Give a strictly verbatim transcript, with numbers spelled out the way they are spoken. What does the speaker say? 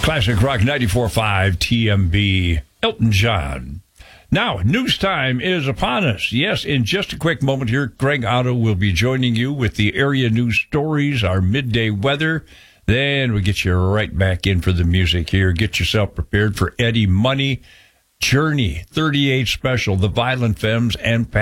Classic Rock ninety-four point five T M B. Elton John. Now, news time is upon us. Yes, in just a quick moment here, Greg Otto will be joining you with the area news stories, our midday weather. Then we get you right back in for the music here. Get yourself prepared for Eddie Money, Journey, thirty-eight Special, The Violent Femmes, and